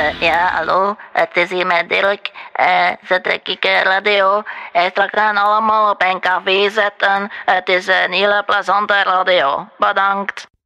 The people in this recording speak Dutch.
Ja, hallo, het is hier met Dirk. Zet ik radio. Straks gaan allemaal op een café zitten. Het is een hele plezante radio. Bedankt.